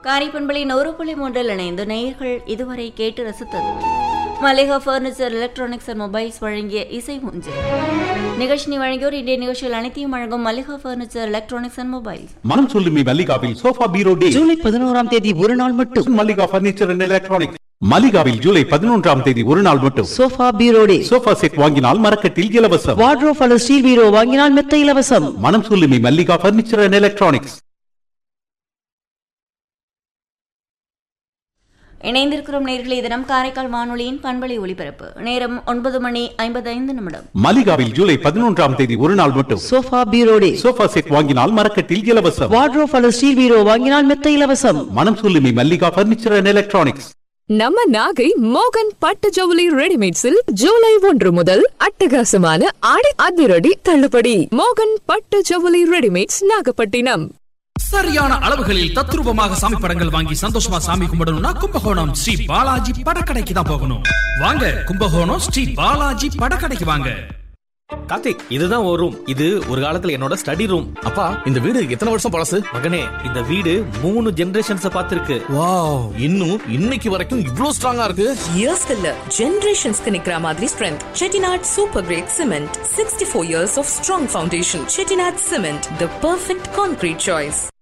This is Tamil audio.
காரைப்பண்பளி 100.3 இணைந்து நேயர்கள் இதுவரை கேட்டு ரசித்தது Mallika furniture electronics and mobiles வழங்கிய இசை மூஞ்சல் நிகழ்ச்சி வழங்கியோர் இன்றைய நிகழ்ச்சியில் அனைத்தையும் வழங்கும் Mallika furniture electronics and mobiles. மனம் சொல்லுமே மல்லிகாவில் சோஃபா பீரோ டே ஜூலை 11ஆம் தேதி ஒரு நாள் மட்டும். Mallika furniture and electronics மல்லிகாவில் July 11ஆம் தேதி ஒரு நாள் மட்டும். சோஃபா பீரோ டே. சோஃபா செட் வாங்கினால் மரக்கட்டில் இலவசம். வார்ட்ரோப் அல்லது ஸ்டீல் பீரோ வாங்கினால் மெத்த இலவசம். மனம் சொல்லுமே மல்லிகா பர்னிச்சர் அண்ட் எலக்ட்ரானிக்ஸ். இணைந்திருக்கிறோம் நேயர்களே. தினம் காரைக்கால் வானொலியின் பண்பலை ஒலிபரப்பு நேரம் 9:55. மல்லிகாவில் ஜூலை 11ஆம் தேதி ஒரு நாள் மட்டும். சோஃபா பீரோ டே. சோஃபா செட் வாங்கினால் மரக்கட்டில் இலவசம். வார்ட்ரோப் அல்லது ஸ்டீல் பீரோ வாங்கினால் மெத்த இலவசம். மனம் சொல்லுமே மல்லிகா பர்னிச்சர் அண்ட் எலக்ட்ரானிக்ஸ். நம்ம நாகை மோகன் பட்டு ஜவுளி ரெடிமேட்ஸில் ஜூலை 1 முதல் அட்டகாசமான ஆடி அதிரடி தள்ளுபடி. மோகன் பட்டு ஜவுளி ரெடிமேட்ஸ், நாகப்பட்டினம். சரியான அளவுகளில் தத்ரூபமாக சாமி படங்கள் வாங்கி சந்தோஷமா சாமி கும்பிடணும்னா கும்பகோணம் ஸ்ரீ பாலாஜி படக்கடைக்கு தான் போகணும். வாங்க, கும்பகோணம் ஸ்ரீ பாலாஜி படக்கடைக்கு வாங்க. கார்த்திக், இதுதான் ஒரு ரூம். இது ஒரு காலத்துல என்னோட ஸ்டடி ரூம். அப்பா, இந்த வீடு எத்தனை வருஷம் பழசு? மகனே, இந்த வீடு 3 ஜெனரேஷன்ஸ் பார்த்திருக்கு. வாவ், இன்னும் இன்னைக்கு வரைக்கும் இவ்ளோ ஸ்ட்ராங்கா இருக்கு. இயர்ஸ்க்கு இல்ல, ஜெனரேஷன்ஸ்க்கு நிக்கிற மாதிரி strength. Chettinad super great cement, 64 years of strong foundation. Chettinad cement, the perfect concrete choice.